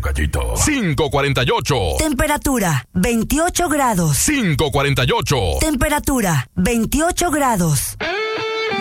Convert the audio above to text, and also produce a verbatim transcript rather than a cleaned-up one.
Tocallito. cinco cuarenta y ocho. Temperatura, veintiocho grados. cinco cuarenta y ocho. Temperatura, veintiocho grados.